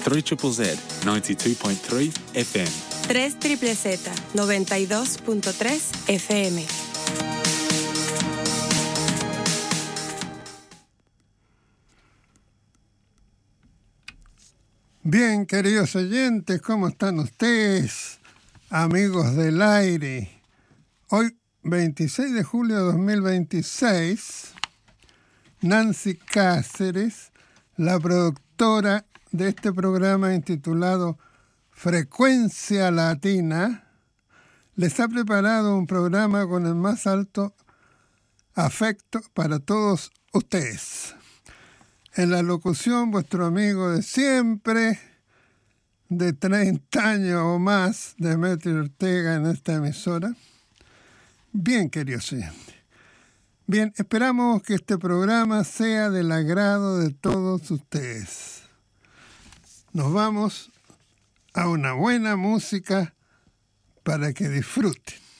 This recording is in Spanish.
3ZZZ 92.3 FM. 3ZZZ 92.3 FM. Bien, queridos oyentes, ¿cómo están ustedes? Amigos del aire. Hoy, 26 de julio de 2026, Nancy Cáceres, la productora de este programa intitulado Frecuencia Latina, les ha preparado un programa con el más alto afecto para todos ustedes. En la locución, vuestro amigo de siempre, de 30 años o más, Demetrio Ortega, en esta emisora. Bien, queridos oyentes. Bien, esperamos que este programa sea del agrado de todos ustedes. Nos vamos a una buena música para que disfruten.